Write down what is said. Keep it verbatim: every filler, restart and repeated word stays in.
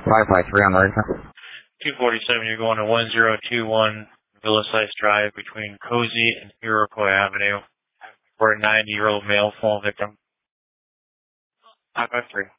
five five three on the radio. two forty-seven, you're going to one zero two one Villa Sites Drive between Cozy and Iroquois Avenue for a ninety-year-old male fall victim. five five three.